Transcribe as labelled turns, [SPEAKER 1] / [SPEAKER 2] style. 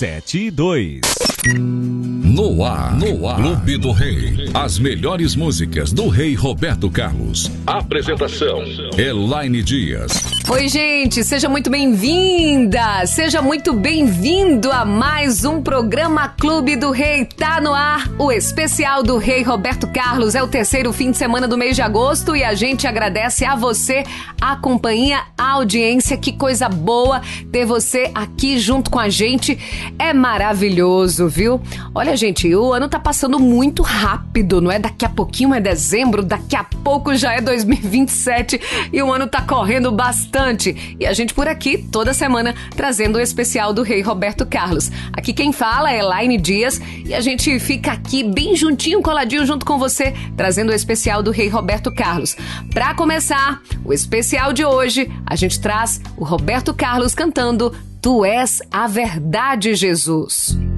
[SPEAKER 1] 7-2.
[SPEAKER 2] No ar, Clube do Rei. As melhores músicas do Rei Roberto Carlos. Apresentação: Elaine Dias.
[SPEAKER 3] Oi, gente, seja muito bem-vinda, seja muito bem-vindo a mais um programa Clube do Rei. Tá no ar o especial do Rei Roberto Carlos. É o terceiro fim de semana do mês de agosto e a gente agradece a você, a companhia, a audiência. Que coisa boa ter você aqui junto com a gente. É maravilhoso, viu? Olha, gente, o ano tá passando muito rápido, não é? Daqui a pouquinho é dezembro, daqui a pouco já é 2027 e o ano tá correndo bastante. E a gente por aqui, toda semana, trazendo o especial do Rei Roberto Carlos. Aqui quem fala é Elaine Dias e a gente fica aqui bem juntinho, coladinho junto com você, trazendo o especial do Rei Roberto Carlos. Pra começar, o especial de hoje, a gente traz o Roberto Carlos cantando Tu És a Verdade, Jesus.